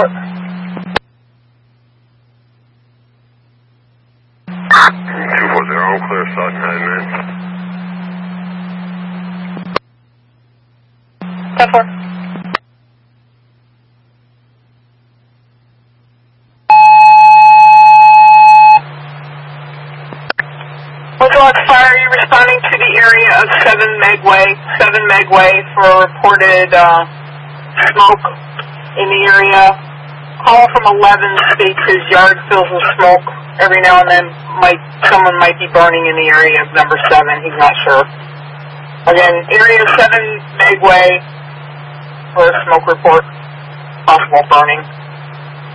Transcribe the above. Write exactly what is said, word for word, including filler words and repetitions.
report. two four zero, clear south nine minutes. ten four. Woodlock Fire, are you responding to the area of seven Megway, seven Megway for reported uh, smoke in the area? Call from eleven states his yard fills with smoke. Every now and then might someone might be burning in the area of number seven. He's not sure. Again, area seven Megway for a smoke report, possible burning.